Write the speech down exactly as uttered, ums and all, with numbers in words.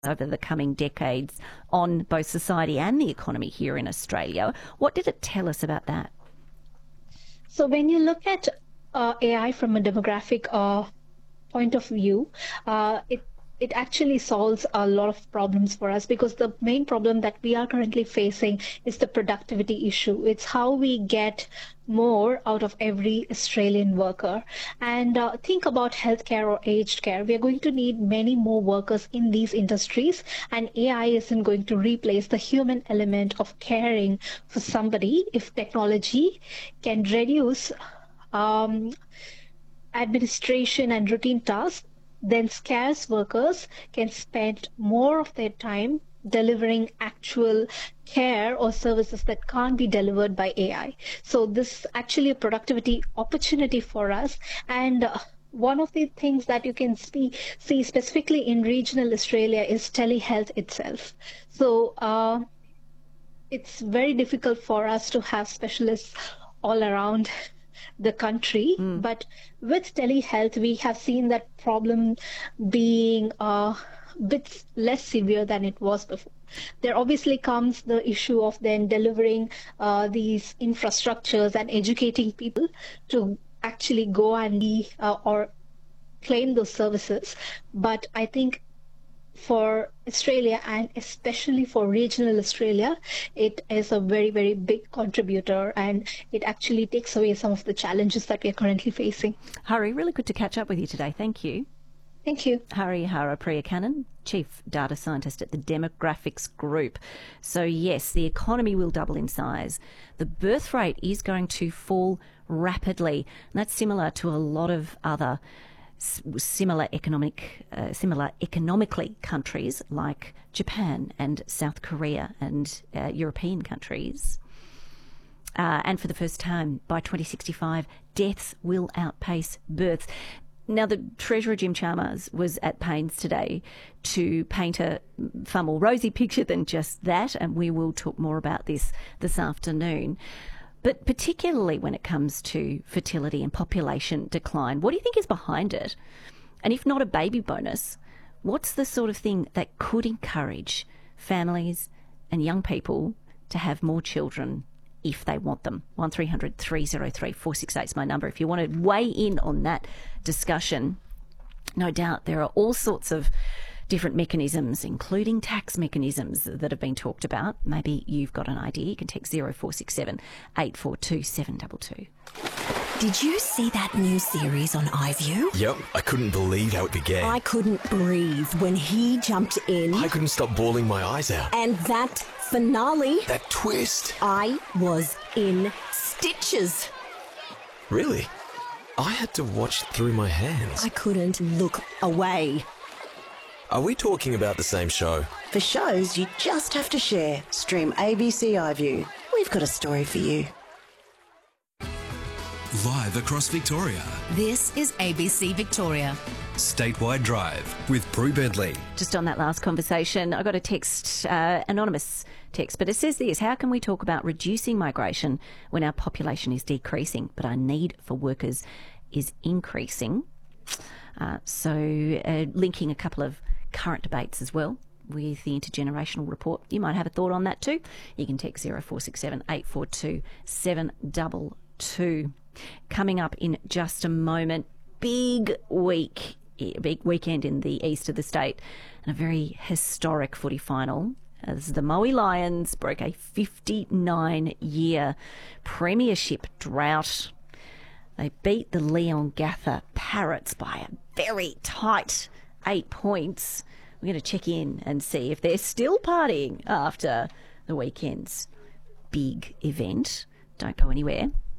over the coming decades on both society and the economy here in Australia. What did it tell us about that? So when you look at uh, A I from a demographic uh, point of view, uh, it it actually solves a lot of problems for us, because the main problem that we are currently facing is the productivity issue. It's how we get more out of every Australian worker. And uh, think about healthcare or aged care. We are going to need many more workers in these industries, and A I isn't going to replace the human element of caring for somebody. If technology can reduce um, administration and routine tasks, then scarce workers can spend more of their time delivering actual care or services that can't be delivered by A I. So this is actually a productivity opportunity for us. And uh, one of the things that you can see, see specifically in regional Australia is telehealth itself. So uh, it's very difficult for us to have specialists all around the country, mm. but with telehealth we have seen that problem being a uh, bit less severe than it was before. There obviously comes the issue of then delivering uh, these infrastructures and educating people to actually go and be uh, or claim those services. But I think for Australia, and especially for regional Australia, it is a very, very big contributor, and it actually takes away some of the challenges that we are currently facing. Hari, really good to catch up with you today. Thank you. Thank you. Hari Harapriyakannan, Chief Data Scientist at the Demographics Group. So yes, the economy will double in size. The birth rate is going to fall rapidly. And that's similar to a lot of other similar economic, uh, similar economically countries like Japan and South Korea and uh, European countries. Uh, and for the first time, by twenty sixty-five, deaths will outpace births. Now, the Treasurer, Jim Chalmers, was at pains today to paint a far more rosy picture than just that, and we will talk more about this this afternoon. But particularly when it comes to fertility and population decline, what do you think is behind it? And if not a baby bonus, what's the sort of thing that could encourage families and young people to have more children if they want them? one three hundred three oh three four six eight is my number if you want to weigh in on that discussion. No doubt there are all sorts of different mechanisms, including tax mechanisms that have been talked about. Maybe you've got an idea. You can text zero four six seven eight four two seven two two. Did you see that new series on iView? Yep, I couldn't believe how it began. I couldn't breathe when he jumped in. I couldn't stop bawling my eyes out. And that finale. That twist. I was in stitches. Really? I had to watch through my hands. I couldn't look away. Are we talking about the same show? For shows you just have to share. Stream A B C iView. We've got a story for you. Live across Victoria. This is A B C Victoria. Statewide Drive with Prue Bentley. Just on that last conversation, I got a text, uh, anonymous text, but it says this: how can we talk about reducing migration when our population is decreasing, but our need for workers is increasing? Uh, so uh, linking a couple of current debates as well with the intergenerational report. You might have a thought on that too. You can text zero four six seven eight four two seven two two. Coming up in just a moment, big week, big weekend in the east of the state, and a very historic footy final as the Moe Lions broke a fifty-nine year premiership drought. They beat the Leongatha Parrots by a very tight eight points. We're going to check in and see if they're still partying after the weekend's big event. Don't go anywhere.